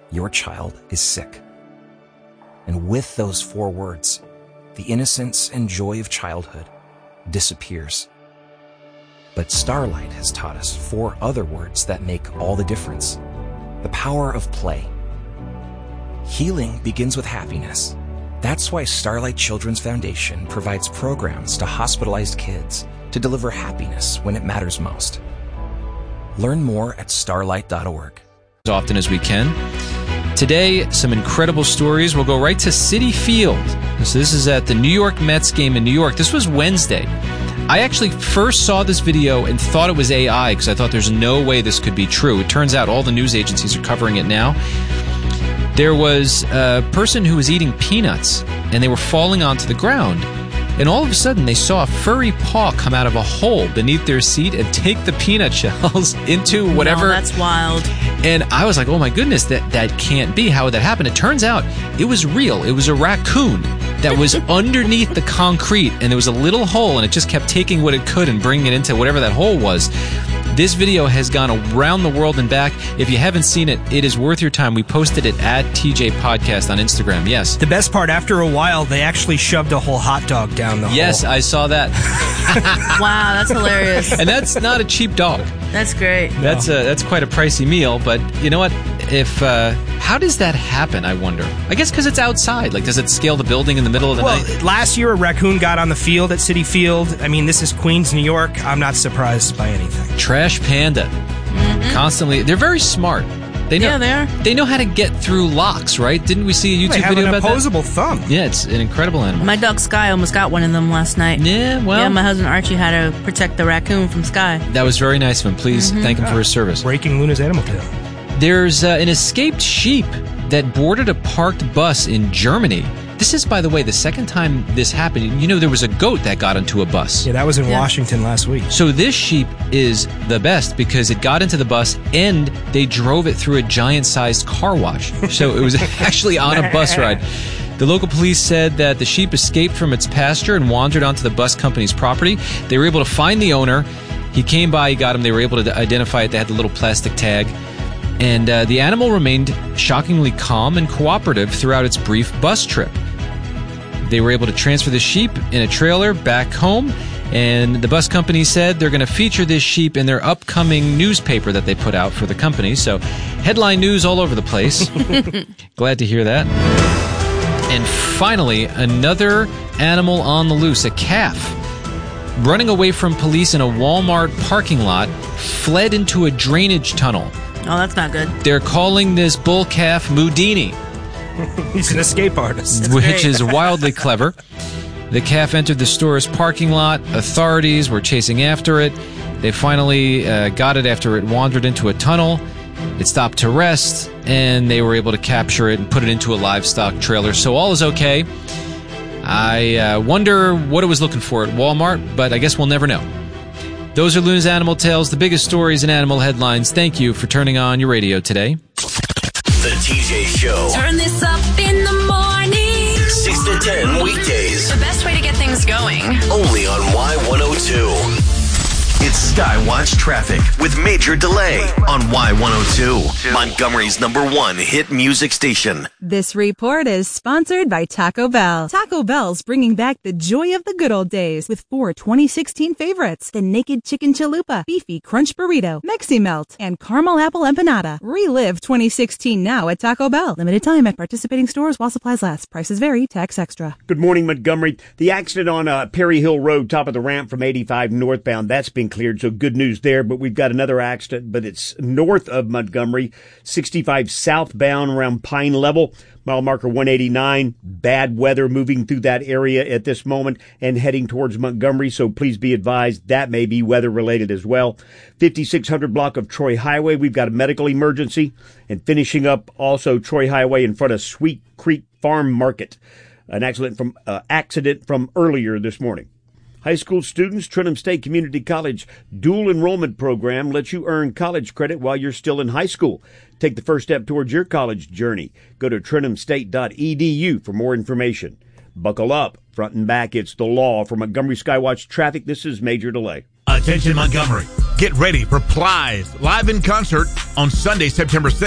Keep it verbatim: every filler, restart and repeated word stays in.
your child is sick. And with those four words, the innocence and joy of childhood disappears. But Starlight has taught us four other words that make all the difference. The power of play. Healing begins with happiness. That's why Starlight Children's Foundation provides programs to hospitalized kids to deliver happiness when it matters most. Learn more at starlight dot org. As often as we can. Today, some incredible stories. We'll go right to Citi Field. So this is at the New York Mets game in New York. This was Wednesday. I actually first saw this video and thought it was A I because I thought there's no way this could be true. It turns out all the news agencies are covering it now. There was a person who was eating peanuts, and they were falling onto the ground. And all of a sudden, they saw a furry paw come out of a hole beneath their seat and take the peanut shells into whatever. No, that's wild. And I was like, oh my goodness, that, that can't be. How would that happen? It turns out it was real. It was a raccoon that was underneath the concrete, and there was a little hole, and it just kept taking what it could and bringing it into whatever that hole was. This video has gone around the world and back. If you haven't seen it, it is worth your time. We posted it at T J Podcast on Instagram. Yes. The best part, after a while, they actually shoved a whole hot dog down the yes, hole. Yes, I saw that. Wow, that's hilarious. And that's not a cheap dog. That's great. That's a, that's quite a pricey meal, but you know what? If uh, how does that happen, I wonder? I guess because it's outside. Like, does it scale the building in the middle of the well, night? Well, last year a raccoon got on the field at Citi Field. I mean, this is Queens, New York. I'm not surprised by anything. Trash Panda. Mm-hmm. Constantly. They're very smart. They know, yeah, they are. They know how to get through locks, right? Didn't we see a YouTube they have video an about that? opposable thumb. Yeah, it's an incredible animal. My dog Sky almost got one of them last night. Yeah, well. Yeah, my husband Archie had to protect the raccoon from Sky. That was very nice of him. Please mm-hmm. thank him yeah. for his service. Breaking Luna's animal tail. There's uh, an escaped sheep that boarded a parked bus in Germany. This is, by the way, the second time this happened. You know, there was a goat that got into a bus. Yeah, that was in yeah. Washington last week. So this sheep is the best because it got into the bus and they drove it through a giant-sized car wash. So it was actually on a bus ride. The local police said that the sheep escaped from its pasture and wandered onto the bus company's property. They were able to find the owner. He came by, he got him. They were able to identify it. They had the little plastic tag. And uh, the animal remained shockingly calm and cooperative throughout its brief bus trip. They were able to transfer the sheep in a trailer back home, and the bus company said they're going to feature this sheep in their upcoming newspaper that they put out for the company. So, headline news all over the place. Glad to hear that. And finally, another animal on the loose, a calf. Running away from police in a Walmart parking lot, fled into a drainage tunnel. Oh, that's not good. They're calling this bull calf Moudini. He's an escape artist. That's which great. is wildly clever. The calf entered the store's parking lot. Authorities were chasing after it. They finally uh, got it after it wandered into a tunnel. It stopped to rest, and they were able to capture it and put it into a livestock trailer. So all is okay. I uh, wonder what it was looking for at Walmart, but I guess we'll never know. Those are Luna's Animal Tales, the biggest stories and animal headlines. Thank you for turning on your radio today. The T J Show. Turn this up in the morning. six to ten weekdays. The best way to get things going. Only on Y one oh two. It's Skywatch Traffic with Major Delay on Y one oh two, Montgomery's number one hit music station. This report is sponsored by Taco Bell. Taco Bell's bringing back the joy of the good old days with four twenty sixteen favorites: the Naked Chicken Chalupa, Beefy Crunch Burrito, Mexi Melt, and Caramel Apple Empanada. Relive twenty sixteen now at Taco Bell. Limited time at participating stores while supplies last. Prices vary. Tax extra. Good morning, Montgomery. The accident on uh, Perry Hill Road, top of the ramp from eighty-five northbound, that's been cleared, so good news there. But we've got another accident, but it's north of Montgomery, sixty-five southbound around Pine Level, mile marker one eighty-nine. Bad weather moving through that area at this moment and heading towards Montgomery, so please be advised that may be weather related as well. fifty-six hundred block of Troy Highway, we've got a medical emergency. And finishing up also Troy Highway in front of Sweet Creek Farm Market, an accident from uh, accident from earlier this morning. High school students, Trenton State Community College dual enrollment program lets you earn college credit while you're still in high school. Take the first step towards your college journey. Go to trenton state dot e d u for more information. Buckle up. Front and back, it's the law. For Montgomery Skywatch Traffic, this is Major Delay. Attention Montgomery. Get ready for Plies live in concert on Sunday, September sixth.